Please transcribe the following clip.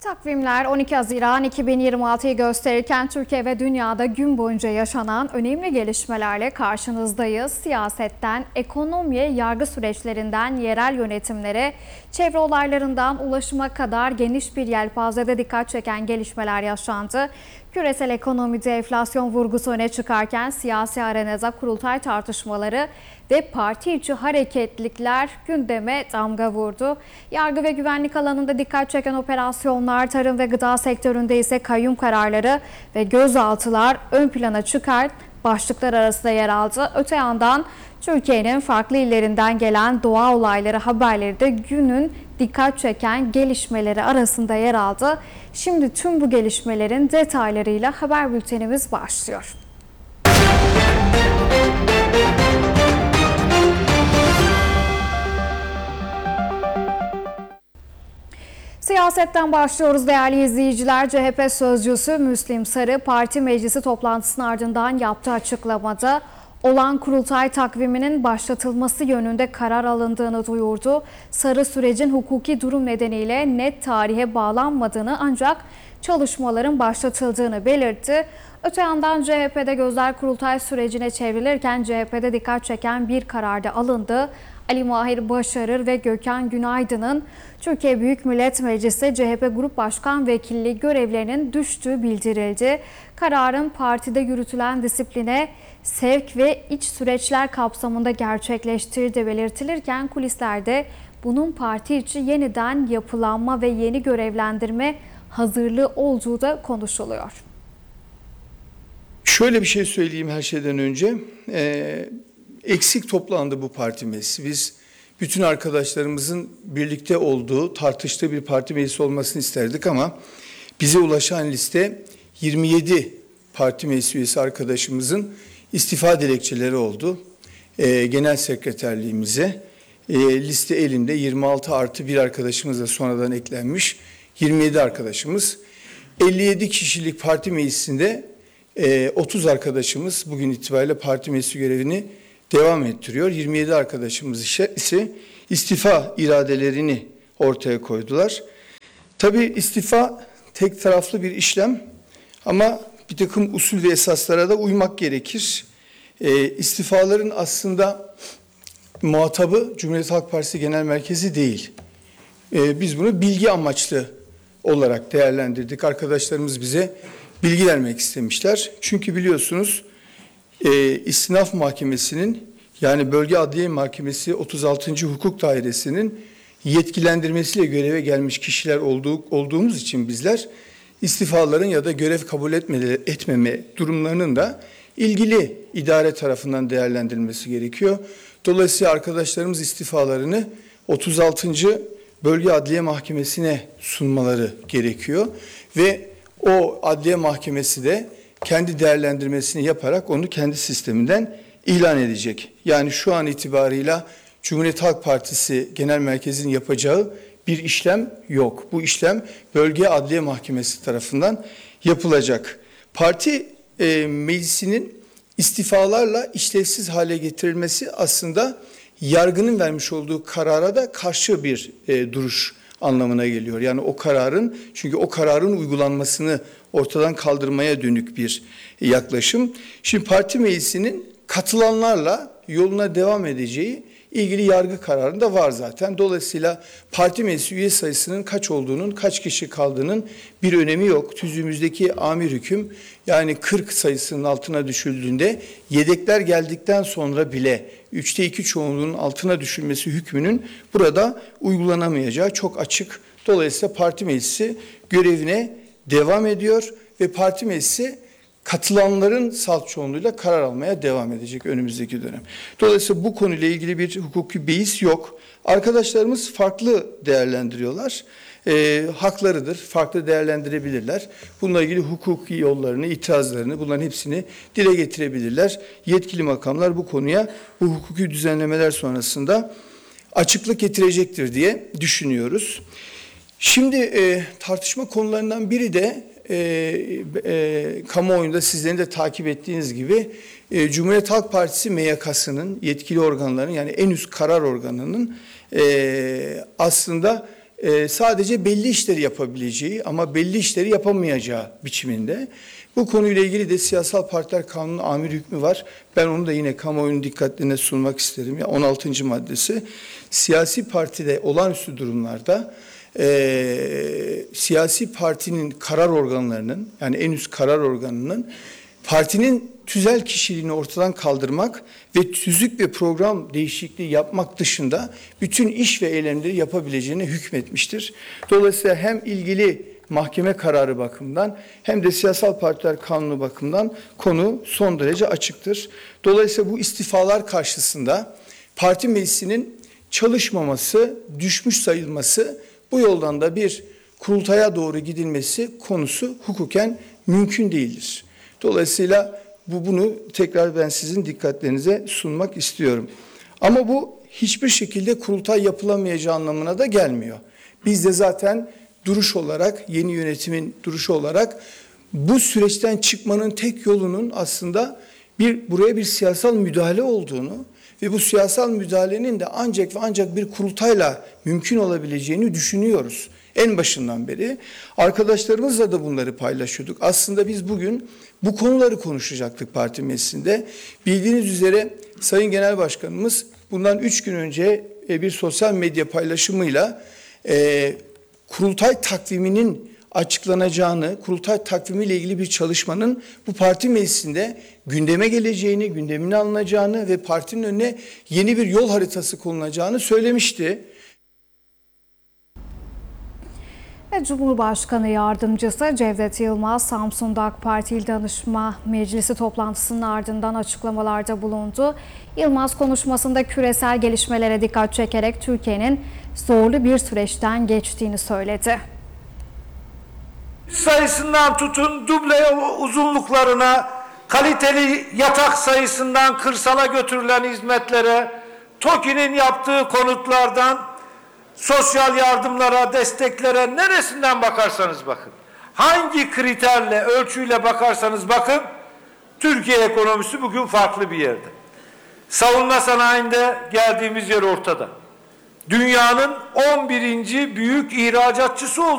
Takvimler 12 Haziran 2026'yı gösterirken Türkiye ve dünyada gün boyunca yaşanan önemli gelişmelerle karşınızdayız. Siyasetten ekonomiye, yargı süreçlerinden yerel yönetimlere, çevre olaylarından ulaşıma kadar geniş bir yelpazede dikkat çeken gelişmeler yaşandı. Küresel ekonomide enflasyon vurgusu öne çıkarken siyasi arenada kurultay tartışmaları ve parti içi hareketlilikler gündeme damga vurdu. Yargı ve güvenlik alanında dikkat çeken operasyonlar, tarım ve gıda sektöründe ise kayyum kararları ve gözaltılar ön plana çıkan başlıklar arasında yer aldı. Öte yandan Türkiye'nin farklı illerinden gelen doğa olayları haberleri de günün dikkat çeken gelişmeleri arasında yer aldı. Şimdi tüm bu gelişmelerin detaylarıyla haber bültenimiz başlıyor. Siyasetten başlıyoruz değerli izleyiciler. CHP sözcüsü Müslim Sarı, parti meclisi toplantısının ardından yaptığı açıklamada olağan kurultay takviminin başlatılması yönünde karar alındığını duyurdu. Sarı, sürecin hukuki durum nedeniyle net tarihe bağlanmadığını ancak çalışmaların başlatıldığını belirtti. Öte yandan CHP'de gözler kurultay sürecine çevrilirken CHP'de dikkat çeken bir karar da alındı. Ali Mahir Başarır ve Gökhan Günaydın'ın Türkiye Büyük Millet Meclisi CHP Grup Başkan Vekilliği görevlerinin düştüğü bildirildi. Kararın partide yürütülen disipline, sevk ve iç süreçler kapsamında gerçekleştirdiği belirtilirken kulislerde bunun parti içi yeniden yapılanma ve yeni görevlendirme hazırlığı olduğu da konuşuluyor. Şöyle bir şey söyleyeyim her şeyden önce. Eksik toplandı bu parti meclisi. Biz bütün arkadaşlarımızın birlikte olduğu, tartıştığı bir parti meclisi olmasını isterdik ama bize ulaşan liste 27 parti meclis üyesi arkadaşımızın istifa dilekçeleri oldu. Genel sekreterliğimize liste elinde 26 artı bir arkadaşımız da sonradan eklenmiş 27 arkadaşımız. 57 kişilik parti meclisinde 30 arkadaşımız bugün itibariyle parti meclisi görevini devam ettiriyor. 27 arkadaşımız ise istifa iradelerini ortaya koydular. Tabii istifa tek taraflı bir işlem ama bir takım usul ve esaslara da uymak gerekir. İstifaların aslında muhatabı Cumhuriyet Halk Partisi Genel Merkezi değil. Biz bunu bilgi amaçlı olarak değerlendirdik. Arkadaşlarımız bize bilgi vermek istemişler. Çünkü biliyorsunuz İstinaf Mahkemesi'nin yani Bölge Adliye Mahkemesi 36. Hukuk Dairesi'nin yetkilendirmesiyle göreve gelmiş kişiler olduğumuz için bizler istifaların ya da görev kabul etmeme durumlarının da ilgili idare tarafından değerlendirilmesi gerekiyor. Dolayısıyla arkadaşlarımız istifalarını 36. Bölge Adliye Mahkemesi'ne sunmaları gerekiyor ve o Adliye Mahkemesi de kendi değerlendirmesini yaparak onu kendi sisteminden ilan edecek. Yani şu an itibarıyla Cumhuriyet Halk Partisi Genel Merkezi'nin yapacağı bir işlem yok. Bu işlem Bölge Adliye Mahkemesi tarafından yapılacak. Parti meclisinin istifalarla işlevsiz hale getirilmesi aslında yargının vermiş olduğu karara da karşı bir duruş anlamına geliyor. Yani o kararın, çünkü o kararın uygulanmasını ortadan kaldırmaya dönük bir yaklaşım. Şimdi parti meclisinin katılanlarla yoluna devam edeceği ilgili yargı kararında var zaten. Dolayısıyla parti meclisi üye sayısının kaç olduğunun, kaç kişi kaldığının bir önemi yok. Tüzüğümüzdeki amir hüküm yani 40 sayısının altına düşüldüğünde yedekler geldikten sonra bile 3'te 2 çoğunluğun altına düşülmesi hükmünün burada uygulanamayacağı çok açık. Dolayısıyla parti meclisi görevine devam ediyor ve parti meclisi katılanların salt çoğunluğuyla karar almaya devam edecek önümüzdeki dönem. Dolayısıyla bu konuyla ilgili bir hukuki beis yok. Arkadaşlarımız farklı değerlendiriyorlar. Haklarıdır, farklı değerlendirebilirler. Bununla ilgili hukuki yollarını, itirazlarını, bunların hepsini dile getirebilirler. Yetkili makamlar bu konuya, bu hukuki düzenlemeler sonrasında açıklık getirecektir diye düşünüyoruz. Şimdi tartışma konularından biri de kamuoyunda sizlerin de takip ettiğiniz gibi Cumhuriyet Halk Partisi MYK'sının yetkili organlarının yani en üst karar organının aslında sadece belli işleri yapabileceği ama belli işleri yapamayacağı biçiminde. Bu konuyla ilgili de Siyasal Partiler Kanunu amir hükmü var. Ben onu da yine kamuoyunun dikkatlerine sunmak isterim. 16. maddesi siyasi partide olağanüstü durumlarda siyasi partinin karar organlarının, yani en üst karar organının partinin tüzel kişiliğini ortadan kaldırmak ve tüzük ve program değişikliği yapmak dışında bütün iş ve eylemleri yapabileceğine hükmetmiştir. Dolayısıyla hem ilgili mahkeme kararı bakımından hem de Siyasal Partiler Kanunu bakımından konu son derece açıktır. Dolayısıyla bu istifalar karşısında parti meclisinin çalışmaması, düşmüş sayılması, bu yoldan da bir kurultaya doğru gidilmesi konusu hukuken mümkün değildir. Dolayısıyla bunu tekrar ben sizin dikkatlerinize sunmak istiyorum. Ama bu hiçbir şekilde kurultay yapılamayacağı anlamına da gelmiyor. Biz de zaten duruş olarak, yeni yönetimin duruşu olarak bu süreçten çıkmanın tek yolunun aslında buraya bir siyasal müdahale olduğunu ve bu siyasal müdahalenin de ancak ve ancak bir kurultayla mümkün olabileceğini düşünüyoruz. En başından beri arkadaşlarımızla da bunları paylaşıyorduk. Aslında biz bugün bu konuları konuşacaktık parti meclisinde. Bildiğiniz üzere Sayın Genel Başkanımız bundan 3 gün önce bir sosyal medya paylaşımıyla kurultay takviminin açıklanacağını, kurultay takvimiyle ilgili bir çalışmanın bu parti meclisinde gündeme geleceğini, gündemine alınacağını ve partinin önüne yeni bir yol haritası konulacağını söylemişti. Cumhurbaşkanı Yardımcısı Cevdet Yılmaz, Samsun'da AK Parti İl Danışma Meclisi toplantısının ardından açıklamalarda bulundu. Yılmaz konuşmasında küresel gelişmelere dikkat çekerek Türkiye'nin zorlu bir süreçten geçtiğini söyledi. Sayısından tutun duble uzunluklarına, kaliteli yatak sayısından kırsala götürülen hizmetlere, TOKİ'nin yaptığı konutlardan sosyal yardımlara, desteklere, neresinden bakarsanız bakın, hangi kriterle, ölçüyle bakarsanız bakın, Türkiye ekonomisi bugün farklı bir yerde. Savunma sanayinde geldiğimiz yer ortada. Dünyanın 11. büyük ihracatçısı oldu.